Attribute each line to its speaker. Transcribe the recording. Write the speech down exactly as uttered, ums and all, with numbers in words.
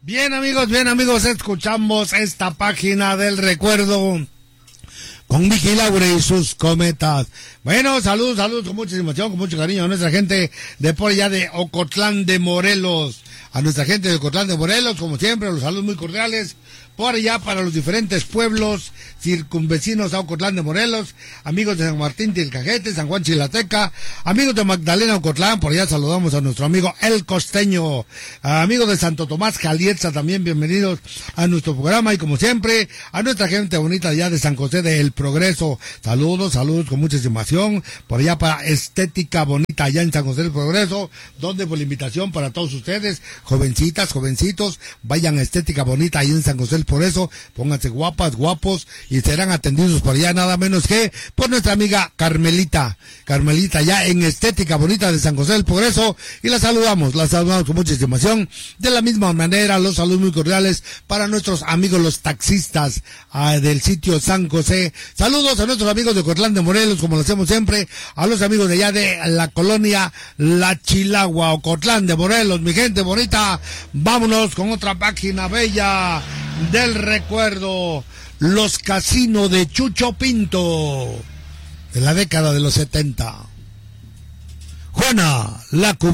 Speaker 1: Bien amigos, bien amigos, escuchamos esta página del recuerdo con Vicky Laura y sus cometas. Bueno, saludos, saludos con mucha emoción, con mucho cariño a nuestra gente de por allá de Ocotlán de Morelos. A nuestra gente de Ocotlán de Morelos, como siempre, los saludos muy cordiales. Por allá para los diferentes pueblos circunvecinos a Ocotlán de Morelos, amigos de San Martín del Cajete, San Juan Chilateca, amigos de Magdalena Ocotlán, por allá saludamos a nuestro amigo El Costeño, amigos de Santo Tomás Calietza, también bienvenidos a nuestro programa, y como siempre, a nuestra gente bonita allá de San José de El Progreso, saludos, saludos con mucha estimación, por allá para Estética Bonita allá en San José del Progreso, donde por la invitación para todos ustedes, jovencitas, jovencitos, vayan a Estética Bonita allá en San José del Por eso, pónganse guapas, guapos, y serán atendidos por allá nada menos que por nuestra amiga Carmelita. Carmelita, ya en Estética Bonita de San José del Progreso, y la saludamos, la saludamos con mucha estimación. De la misma manera, los saludos muy cordiales para nuestros amigos los taxistas uh, del sitio San José. Saludos a nuestros amigos de Ocotlán de Morelos, como lo hacemos siempre, a los amigos de allá de la colonia La Chilagua, Ocotlán de Morelos, mi gente bonita. Vámonos con otra página bella del recuerdo, los casinos de Chucho Pinto, de la década de los setenta. Juana, la